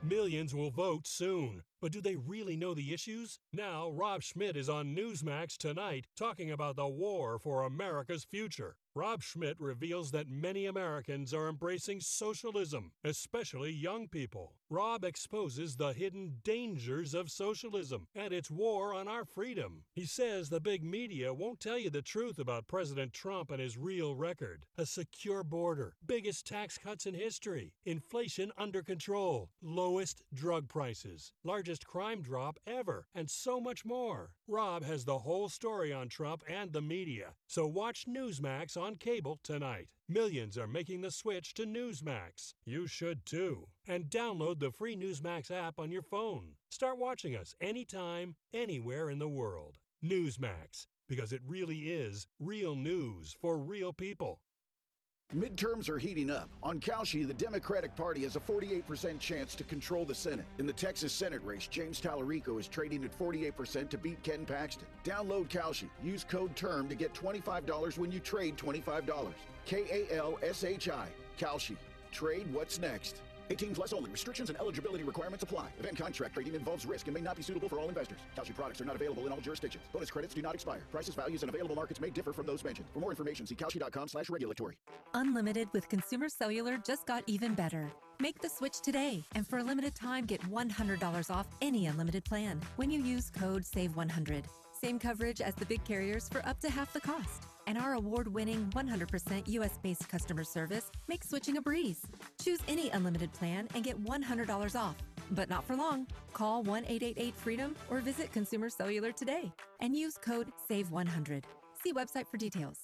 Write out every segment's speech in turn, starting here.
Millions will vote soon. But do they really know the issues? Now, Rob Schmidt is on Newsmax tonight talking about the war for America's future. Rob Schmidt reveals that many Americans are embracing socialism, especially young people. Rob exposes the hidden dangers of socialism and its war on our freedom. He says the big media won't tell you the truth about President Trump and his real record. A secure border, biggest tax cuts in history, inflation under control, lowest drug prices, largest crime drop ever, and so much more. Rob has the whole story on Trump and the media, so watch Newsmax on cable tonight. Millions are making the switch to Newsmax. You should too. And download the free Newsmax app on your phone. Start watching us anytime, anywhere in the world. Newsmax, because it really is real news for real people. Midterms are heating up. On Cauchy, the Democratic Party has a 48% chance to control the Senate. In the Texas Senate race, James Tallarico is trading at 48% to beat Ken Paxton. Download Cauchy. Use code TERM to get $25 when you trade $25. KALSHI. Cauchy. Trade what's next. 18 plus only. Restrictions and eligibility requirements apply. Event contract trading involves risk and may not be suitable for all investors. Cauchy products are not available in all jurisdictions. Bonus credits do not expire. Prices, values, and available markets may differ from those mentioned. For more information, see Cauchy.com/regulatory. Unlimited with Consumer Cellular just got even better. Make the switch today, and for a limited time, get $100 off any unlimited plan when you use code SAVE100. Same coverage as the big carriers for up to half the cost. And our award-winning 100% US-based customer service makes switching a breeze. Choose any unlimited plan and get $100 off. But not for long. Call 1-888-FREEDOM or visit Consumer Cellular today and use code SAVE100. See website for details.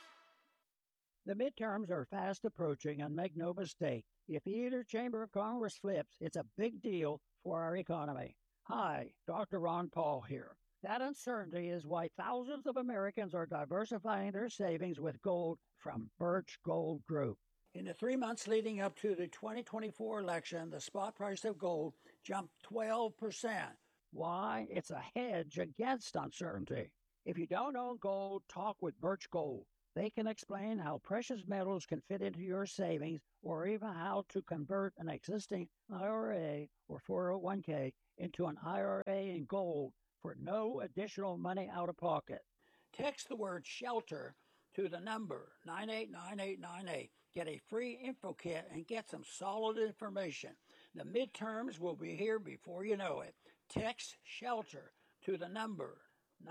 The midterms are fast approaching, and make no mistake, if either chamber of Congress flips, it's a big deal for our economy. Hi, Dr. Ron Paul here. That uncertainty is why thousands of Americans are diversifying their savings with gold from Birch Gold Group. In the 3 months leading up to the 2024 election, the spot price of gold jumped 12%. Why? It's a hedge against uncertainty. If you don't own gold, talk with Birch Gold. They can explain how precious metals can fit into your savings, or even how to convert an existing IRA or 401k into an IRA in gold for no additional money out of pocket. Text the word SHELTER to the number 989898. Get a free info kit and get some solid information. The midterms will be here before you know it. Text SHELTER to the number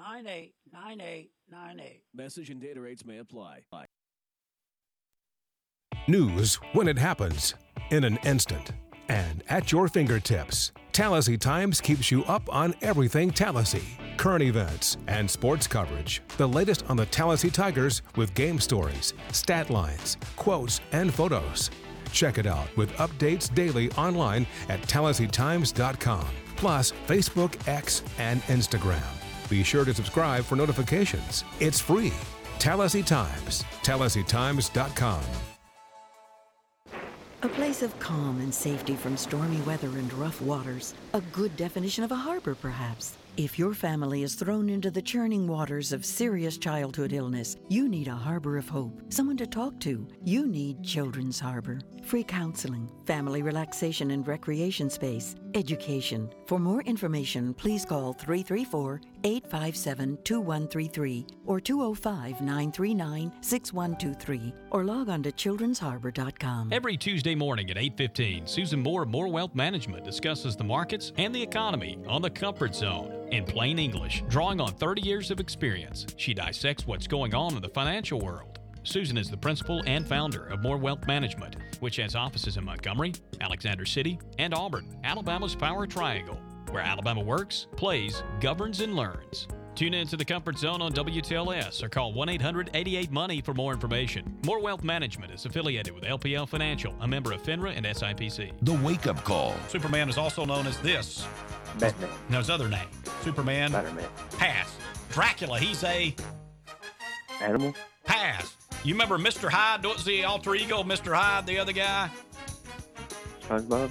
989898. Message and data rates may apply. News when it happens, in an instant, and at your fingertips. Tallahassee Times keeps you up on everything Tallahassee. Current events and sports coverage. The latest on the Tallahassee Tigers with game stories, stat lines, quotes, and photos. Check it out with updates daily online at TallahasseeTimes.com. Plus Facebook, X, and Instagram. Be sure to subscribe for notifications. It's free. Tallahassee Times. TallahasseeTimes.com. A place of calm and safety from stormy weather and rough waters. A good definition of a harbor, perhaps. If your family is thrown into the churning waters of serious childhood illness, you need a harbor of hope, someone to talk to. You need Children's Harbor. Free counseling, family relaxation and recreation space, education. For more information, please call 334-857-2133 or 205-939-6123 or log on to childrensharbor.com. Every Tuesday morning at 8:15, Susan Moore of Moore Wealth Management discusses the markets and the economy on the Comfort Zone. In plain English, drawing on 30 years of experience, she dissects what's going on in the financial world. Susan is the principal and founder of Moore Wealth Management, which has offices in Montgomery, Alexander City, and Auburn, Alabama's Power Triangle, where Alabama works, plays, governs, and learns. Tune in to the Comfort Zone on WTLS or call 1-800-88-MONEY for more information. Moore Wealth Management is affiliated with LPL Financial, a member of FINRA and SIPC. The Wake Up Call. Superman is also known as this. Batman. No, his other name. Superman. Spider-Man. Pass. Dracula, he's a... Animal. Pass. You remember Mr. Hyde? What's the alter ego of Mr. Hyde, the other guy? SpongeBob.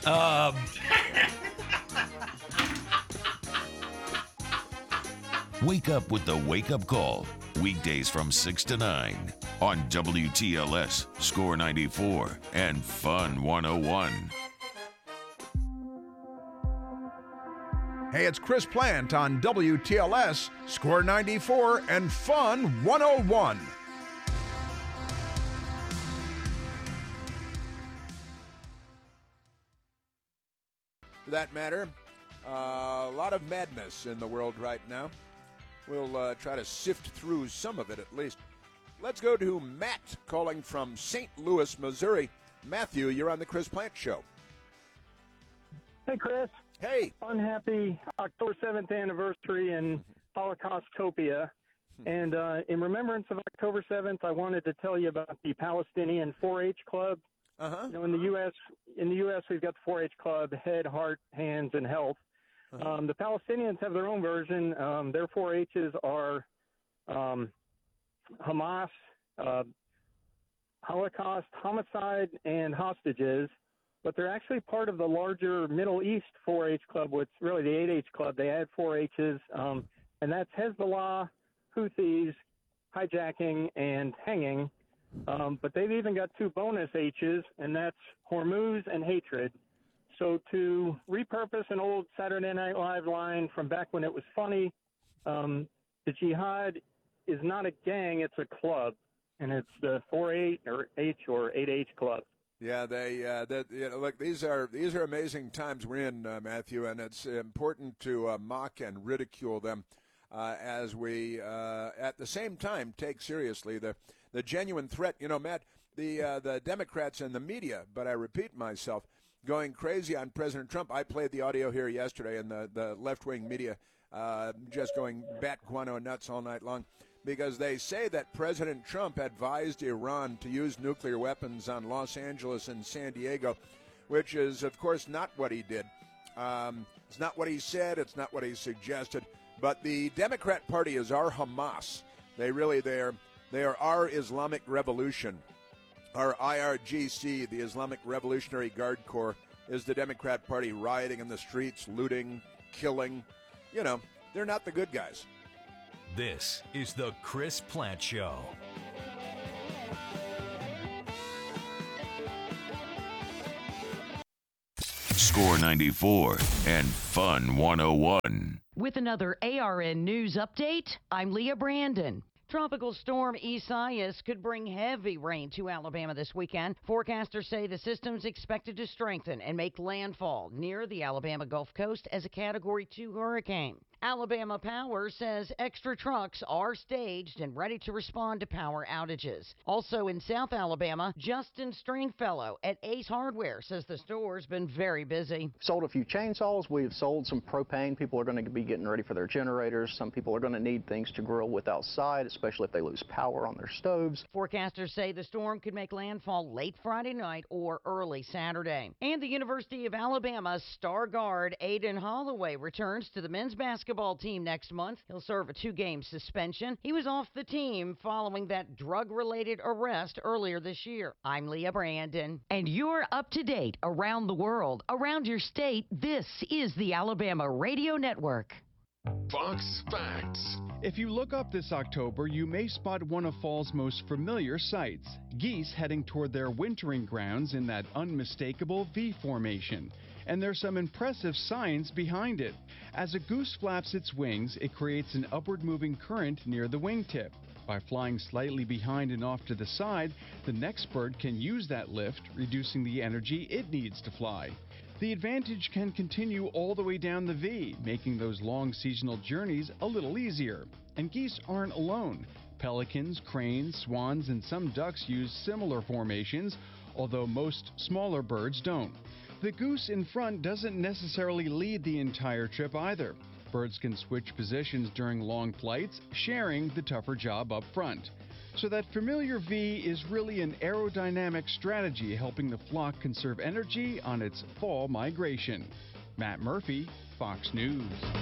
Wake up with the Wake Up Call. Weekdays from 6 to 9 on WTLS, Score 94, and Fun 101. Hey, it's Chris Plant on WTLS, Score 94 and Fun 101. For that matter, a lot of madness in the world right now. We'll try to sift through some of it at least. Let's go to Matt calling from St. Louis, Missouri. Matthew, you're on the Chris Plant Show. Hey, Chris. Hey. Unhappy October 7th anniversary in Holocaustopia. And in remembrance of October 7th, I wanted to tell you about the Palestinian 4-H Club. Uh-huh. You know, in the U.S., we've got the 4-H Club, Head, Heart, Hands, and Health. Uh-huh. The Palestinians have their own version. Their 4-H's are Hamas, Holocaust, homicide, and hostages. But they're actually part of the larger Middle East 4-H Club, which really the 8-H Club. They add 4-H's, and that's Hezbollah, Houthis, hijacking, and hanging. But they've even got 2 bonus H's, and that's Hormuz and hatred. So to repurpose an old Saturday Night Live line from back when it was funny, the jihad is not a gang, it's a club, and it's the 4-H or 8H Club. Yeah, look, these are amazing times we're in, Matthew, and it's important to mock and ridicule them as we, at the same time, take seriously the genuine threat. You know, Matt, the Democrats and the media, but I repeat myself, going crazy on President Trump. I played the audio here yesterday, and the left-wing media just going bat guano nuts all night long, because they say that President Trump advised Iran to use nuclear weapons on Los Angeles and San Diego, which is, of course, not what he did. It's not what he said. It's not what he suggested. But the Democrat Party is our Hamas. They are our Islamic Revolution. Our IRGC, the Islamic Revolutionary Guard Corps, is the Democrat Party rioting in the streets, looting, killing. You know, they're not the good guys. This is the Chris Plant Show. Score 94 and Fun 101. With another ARN News update, I'm Leah Brandon. Tropical storm Isaias could bring heavy rain to Alabama this weekend. Forecasters say the system's expected to strengthen and make landfall near the Alabama Gulf Coast as a Category 2 hurricane. Alabama Power says extra trucks are staged and ready to respond to power outages. Also in South Alabama, Justin Stringfellow at Ace Hardware says the store's been very busy. Sold a few chainsaws. We've sold some propane. People are going to be getting ready for their generators. Some people are going to need things to grill with outside, especially if they lose power on their stoves. Forecasters say the storm could make landfall late Friday night or early Saturday. And the University of Alabama's star guard Aiden Holloway returns to the men's basketball team next month. He'll serve a 2-game suspension. He was off the team following that drug-related arrest earlier this year. I'm Leah Brandon. And you're up to date around the world, around your state. This is the Alabama Radio Network. Fox Facts. If you look up this October, you may spot one of fall's most familiar sights, geese heading toward their wintering grounds in that unmistakable V formation. And there's some impressive science behind it. As a goose flaps its wings, it creates an upward-moving current near the wingtip. By flying slightly behind and off to the side, the next bird can use that lift, reducing the energy it needs to fly. The advantage can continue all the way down the V, making those long seasonal journeys a little easier. And geese aren't alone. Pelicans, cranes, swans, and some ducks use similar formations, although most smaller birds don't. The goose in front doesn't necessarily lead the entire trip either. Birds can switch positions during long flights, sharing the tougher job up front. So that familiar V is really an aerodynamic strategy helping the flock conserve energy on its fall migration. Matt Murphy, Fox News.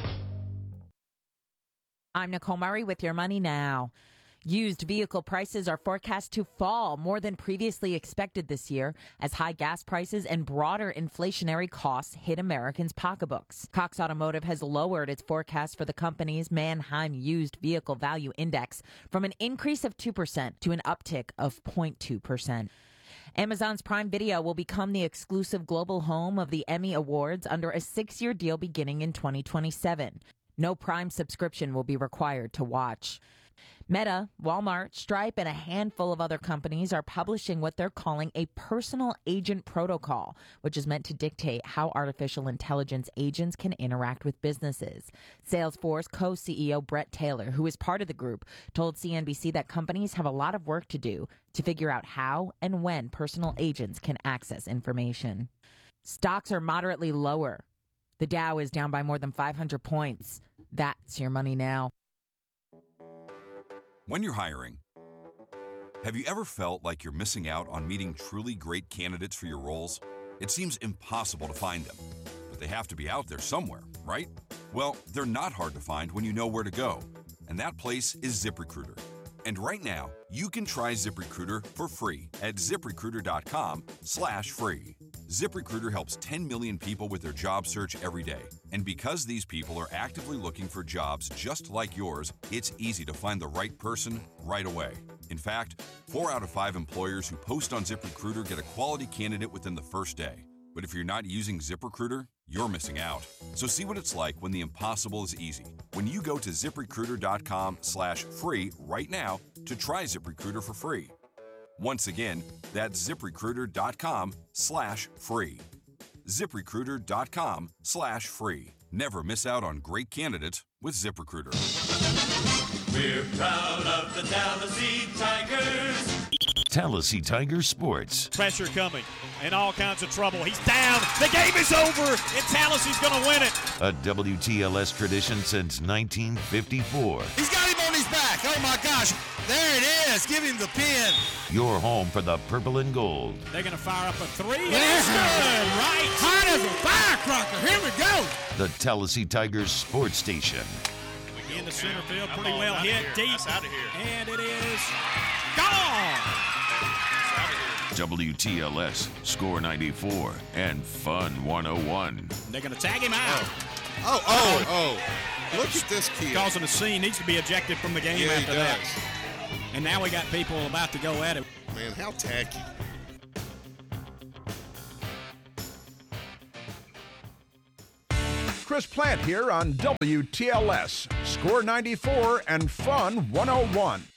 I'm Nicole Murray with your Money Now. Used vehicle prices are forecast to fall more than previously expected this year as high gas prices and broader inflationary costs hit Americans' pocketbooks. Cox Automotive has lowered its forecast for the company's Manheim Used Vehicle Value Index from an increase of 2% to an uptick of 0.2%. Amazon's Prime Video will become the exclusive global home of the Emmy Awards under a 6-year deal beginning in 2027. No Prime subscription will be required to watch. Meta, Walmart, Stripe, and a handful of other companies are publishing what they're calling a personal agent protocol, which is meant to dictate how artificial intelligence agents can interact with businesses. Salesforce co-CEO Brett Taylor, who is part of the group, told CNBC that companies have a lot of work to do to figure out how and when personal agents can access information. Stocks are moderately lower. The Dow is down by more than 500 points. That's your money now. When you're hiring, have you ever felt like you're missing out on meeting truly great candidates for your roles? It seems impossible to find them, but they have to be out there somewhere, right? Well, they're not hard to find when you know where to go, and that place is ZipRecruiter. And right now, you can try ZipRecruiter for free at ZipRecruiter.com/free. ZipRecruiter helps 10 million people with their job search every day. And because these people are actively looking for jobs just like yours, it's easy to find the right person right away. In fact, 4 out of 5 employers who post on ZipRecruiter get a quality candidate within the first day. But if you're not using ZipRecruiter, you're missing out. So see what it's like when the impossible is easy. When you go to ZipRecruiter.com/free right now to try ZipRecruiter for free. Once again, that's ZipRecruiter.com/free. ZipRecruiter.com/free. Never miss out on great candidates with ZipRecruiter. We're proud of the Tallahassee Tigers. Tallahassee Tigers Sports. Pressure coming and all kinds of trouble. He's down. The game is over, and Tallahassee's going to win it. A WTLS tradition since 1954. He's got him on his back. Oh, my gosh. There it is. Give him the pin. Your home for the purple and gold. They're going to fire up a 3. And it's good, right? Hot as a firecracker. Here we go. The Tallahassee Tigers Sports Station. In the center field, pretty well hit deep. Out of here. And it is gone. WTLS, Score 94, and Fun 101. They're going to tag him out. Oh. Look at this kid. Causing a scene. Needs to be ejected from the game after that. And now we got people about to go at it. Man, how tacky. Chris Plant here on WTLS, Score 94 and Fun 101.